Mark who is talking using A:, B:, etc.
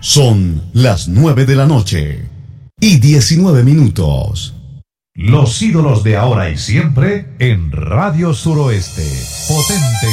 A: Son las 9 de la noche y 19 minutos.
B: Los ídolos de ahora y siempre en Radio Suroeste. Potente